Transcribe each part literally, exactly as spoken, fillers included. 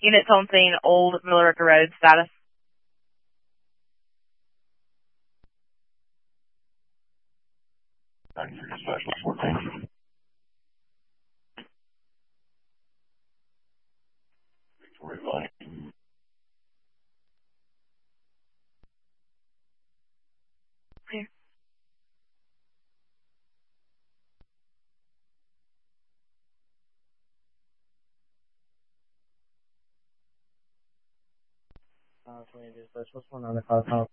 Units on scene, Old Millerica Road, status. ninety-three dispatch, fourteen. Victoria Valley. Here. Uh, twenty dispatch, what's going on the call count?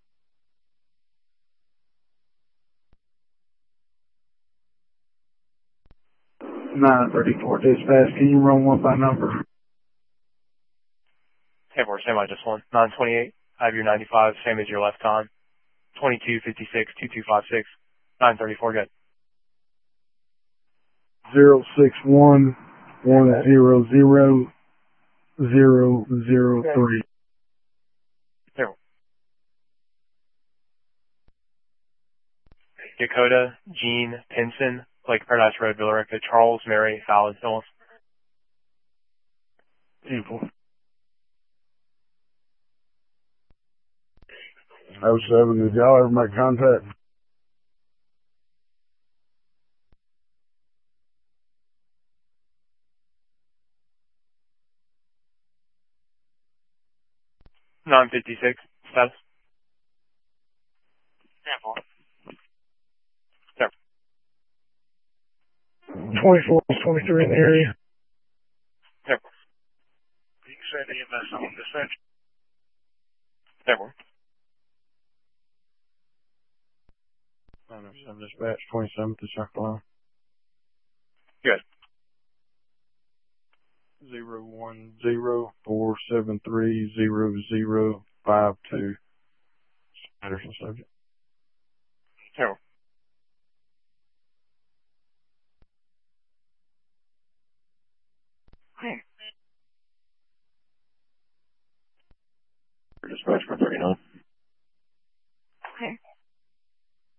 nine thirty-four dispatch, can you run one by number? ten four, same I just one. nine twenty-eight, I have your ninety-five, same as your left time. twenty-two fifty-six, two two five six, nine thirty-four, good. zero six one one zero zero zero zero three. Zero. Dakota, Jean, Pinson, Lake Paradise Road, Villarica, Charles, Mary, Fallon, Hills. ten four. oh seven, did y'all ever make contact? nine fifty-six, status. ten four. twenty-four, twenty-three in the area. ten four. You can send E M S on dispatch. ten four. nine oh seven dispatch, twenty-seventh to South Carolina. Good. Zero one zero four seven three zero zero five two. Anderson subject. ten four. Here. Dispatch for thirty-nine.